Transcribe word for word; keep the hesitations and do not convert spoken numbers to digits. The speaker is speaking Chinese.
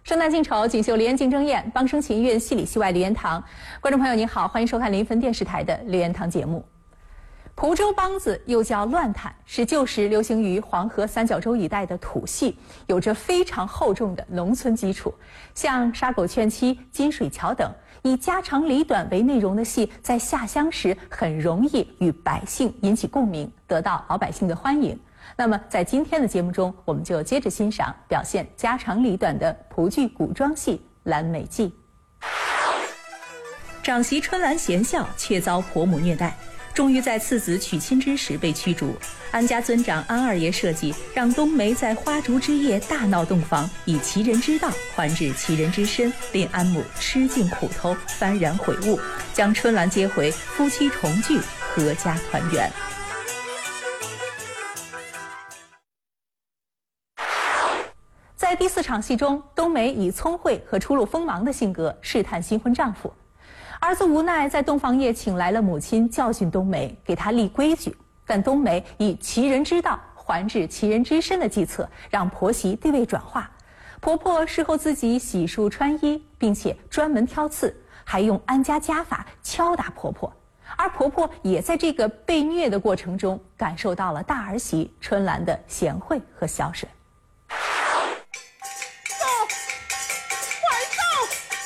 圣诞进丑，锦绣梨园竞争宴，梆声琴韵，戏里戏外梨园堂。观众朋友您好，欢迎收看临汾电视台的梨园堂节目。蒲州梆子又叫乱弹，是旧时流行于黄河三角洲一带的土戏，有着非常厚重的农村基础。像《沙狗劝妻》《金水桥》等以家长里短为内容的戏，在下乡时很容易与百姓引起共鸣，得到老百姓的欢迎。那么在今天的节目中，我们就接着欣赏表现家长里短的蒲剧古装戏《蓝莓记》。长媳春兰贤孝，却遭婆母虐待，终于在次子娶亲之时被驱逐。安家尊长安二爷设计，让冬梅在花烛之夜大闹洞房，以其人之道还治其人之身，令安母吃尽苦头，幡然悔悟，将春兰接回，夫妻重聚，阖家团圆。在第四场戏中，冬梅以聪慧和初露锋芒的性格试探新婚丈夫。儿子无奈在洞房夜请来了母亲教训冬梅，给她立规矩，但冬梅以其人之道还治其人之身的计策，让婆媳地位转化。婆婆事后自己洗漱穿衣，并且专门挑刺，还用安家家法敲打婆婆。而婆婆也在这个被虐的过程中，感受到了大儿媳春兰的贤惠和孝顺。